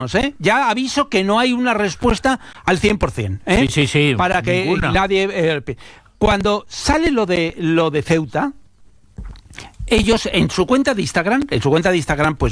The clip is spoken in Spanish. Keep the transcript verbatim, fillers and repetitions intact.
¿eh? Ya aviso que no hay una respuesta al cien por ciento, ¿eh? Sí, sí, sí. Para que ninguna. nadie... Eh, cuando sale lo de lo de Ceuta, ellos en su cuenta de Instagram, en su cuenta de Instagram, pues